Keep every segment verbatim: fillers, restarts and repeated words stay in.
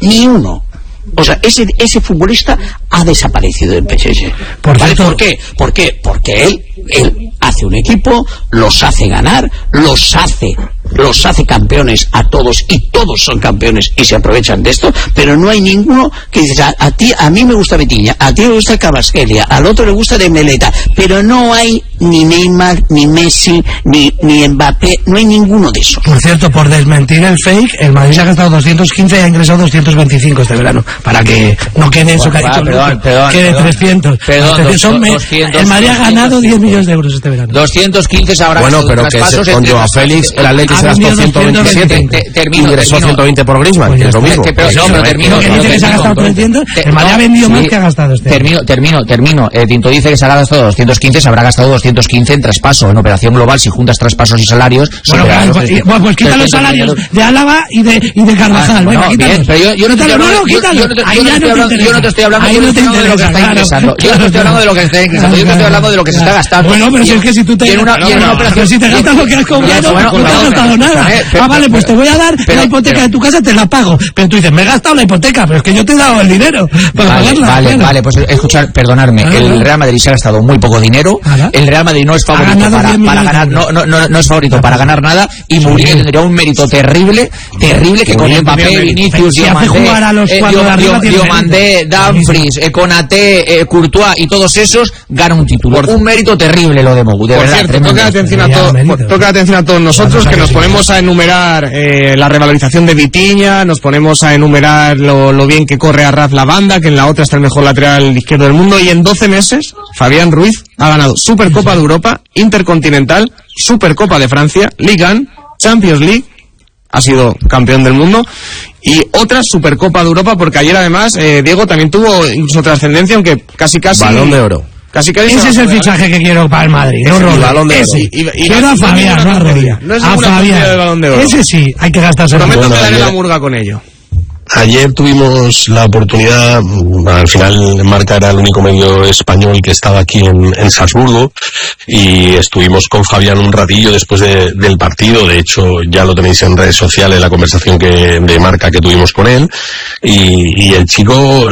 ni uno. O sea, ese, ese futbolista ha desaparecido del P S G. Por, ¿Vale? cierto, ¿Por qué? ¿Por qué? Porque él, él hace un equipo, los hace ganar, los hace, los hace campeones a todos, y todos son campeones y se aprovechan de esto, pero no hay ninguno que dices, a, a ti, a mí me gusta Vitinha, a ti me gusta Kvaratskhelia, al otro le gusta Dembélé, pero no hay ni Neymar, ni Messi, ni, ni Mbappé, no hay ninguno de esos. Por cierto, por desmentir el fake, el Madrid se ha gastado doscientos quince y ha ingresado doscientos veinticinco este verano, para que no quede eso bueno, que ha dicho perdón, Luco, perdón, quede perdón, trescientos. Perdón, dos, son doscientos, el Madrid ha ganado diez millones de euros este verano. doscientos quince se habrá bueno, pero que se, con Joao Félix el Atlético se gastó ciento veintisiete, ingresó ciento veinte por Griezmann, que es lo mismo. Pero no, pero termino. Que dice que se ha gastado trescientos, el Madrid ha vendido más que ha gastado este. Termino, termino, termino. Eh, Tinto dice que se ha gastado doscientos quince, se habrá gastado doscientos quince en traspaso, en operación global, si juntas traspasos y salarios. Bueno, claro, pues, y, bueno, pues quita los salarios de Álava y de, y de Carvajal. Ah, Venga, no, bien, pero yo, yo no te estoy hablando, yo, yo no te, yo no te estoy hablando, yo no te estoy hablando, yo no te estoy hablando de lo que está ingresando. Yo no te estoy hablando de lo que está ingresando, yo te estoy hablando de lo que se está gastando. Bueno, pero si es que si tú te y en una, y en una operación, si te gastas lo que has cobrado, no te has gastado nada. Ah, vale, pues te voy a dar la hipoteca de tu casa, te la pago. Pero tú dices, me he gastado la hipoteca, pero es que yo te he dado el dinero para pagarla. Vale, vale, pues escuchar, perdonadme, el Real Madrid se ha gastado muy poco dinero, el Real Madrid no es favorito para, para ganar, no, no, no, no es favorito para ganar nada, y Mourinho tendría un mérito terrible, terrible, que con Mbappé, Vinicius, Diomandé, Dumfries, Konaté, Courtois y todos esos ganan un título. Un mérito terrible lo de Mou, de Por verdad. cierto, toca atención, a to toca atención a todos nosotros, que nos ponemos a enumerar eh, la revalorización de Vitinha, nos ponemos a enumerar lo, lo bien que corre a Raf Lavanda, que en la otra está el mejor lateral izquierdo del mundo, y en doce meses Fabián Ruiz ha ganado Supercopa de Europa, Intercontinental, Supercopa de Francia, Ligue uno, Champions League, ha sido campeón del mundo, y otra Supercopa de Europa, porque ayer además eh, Diego también tuvo incluso trascendencia, aunque casi casi... Balón de Oro. Casi casi ese es el fichaje que quiero para el Madrid, no Rodri. Balón de Oro. Ese. Y, y, quiero a Fabián, no a Rodri. No es a Fabián. Del Balón de Oro. Ese sí, hay que gastarse. Prometo bueno, que daré ayer, la murga con ello. Ayer tuvimos la oportunidad, al final Marca era el único medio español que estaba aquí en, en Salzburgo, y estuvimos con Fabián un ratillo después de, del partido. De hecho, ya lo tenéis en redes sociales, la conversación que de Marca que tuvimos con él, y, y el chico,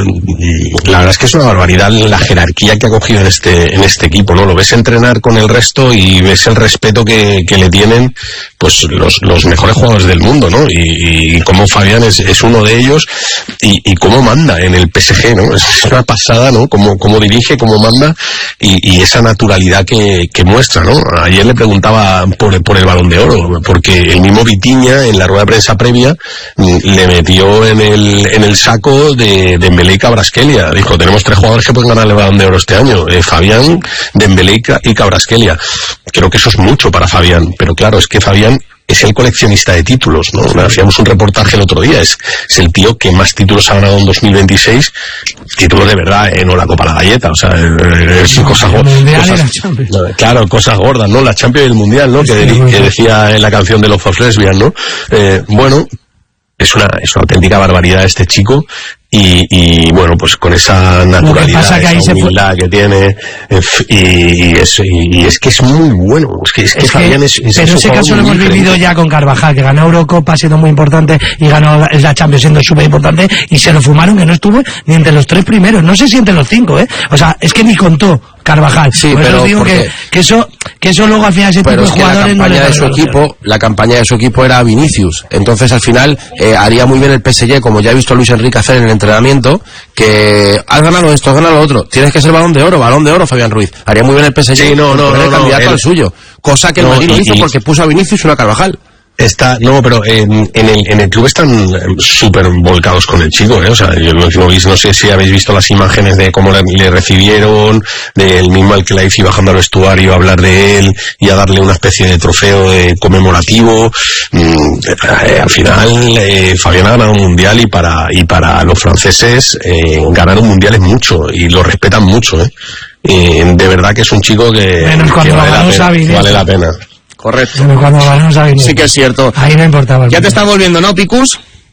la verdad es que es una barbaridad la jerarquía que ha cogido en este en este equipo, ¿no? Lo ves entrenar con el resto y ves el respeto que, que le tienen pues los, los mejores jugadores del mundo, ¿no? Y, y como Fabián es, es uno de ellos, y, y cómo manda en el P S G, ¿no? Es una pasada, ¿no? Cómo, cómo dirige, cómo manda, y, y esa naturalidad que, que muestra, ¿no? Ayer le preguntaba por, por el Balón de Oro, porque el mismo Vitinha en la rueda de prensa previa le metió en el, en el saco de Dembélé y Kvaratskhelia. Dijo, tenemos tres jugadores que pueden ganar el Balón de Oro este año, eh, Fabián, Dembélé y Kvaratskhelia. Creo que eso es mucho para Fabián, pero claro, es que Fabián es el coleccionista de títulos, ¿no? Hacíamos un reportaje el otro día, es, es el tío que más títulos ha ganado en dos mil veintiséis, títulos de verdad, eh, no la Copa La Galleta, o sea, es, es cosas gordas, claro, cosas gordas, ¿no? La Champions y el Mundial, ¿no? Que, de, que decía en la canción de los Fox Lesbian, ¿no? Eh, bueno, es una, es una auténtica barbaridad este chico. Y, y bueno, pues con esa naturalidad, que esa humildad que tiene, y, y, es, y es que es muy bueno, es que, es que, es Fabián es, es pero ese caso lo hemos diferente. vivido ya con Carvajal, que ganó Eurocopa siendo muy importante y ganó la Champions siendo súper importante, y se lo fumaron, que no estuvo ni entre los tres primeros, no sé si entre los cinco, ¿eh? O sea, es que ni contó Carvajal. Sí, por pero eso digo que, que eso que eso luego al final ese tipo de jugadores la campaña no de su equipo, la campaña de su equipo era Vinicius, entonces al final eh, haría muy bien el P S G, como ya he visto a Luis Enrique hacer en el entrenamiento, que has ganado esto, has ganado lo otro, tienes que ser Balón de Oro, Balón de Oro Fabián Ruiz, haría muy bien el P S G, sí, no, no, no, el candidato no, al suyo, cosa que el no, Madrid no y, hizo y, porque puso a Vinicius y una Carvajal. Está, no, pero en, en, el, en el club están súper volcados con el chico, ¿eh? O sea, yo no, no sé si habéis visto las imágenes de cómo le, le recibieron, del mismo Al-Khelaifi bajando al vestuario a hablar de él y a darle una especie de trofeo de conmemorativo. Mm, eh, al final, eh, Fabián ha ganado un mundial y para, y para los franceses eh, ganar un mundial es mucho y lo respetan mucho, ¿eh? Y de verdad que es un chico que, que vale, la pena, que vale la pena. Correcto. Cuando ganamos a sí que es cierto. Ahí no importaba. Ya te estás volviendo, ¿no, Picus?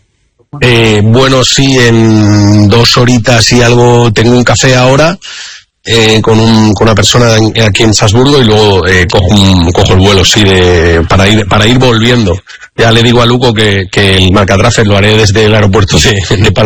Eh, bueno, sí, en dos horitas y algo tengo un café ahora eh, con, un, con una persona en, aquí en Salzburgo y luego eh, cojo, un, cojo el vuelo, sí, de, para ir para ir volviendo. Ya le digo a Luco que, que el marcatrafe lo haré desde el aeropuerto de, de Palma.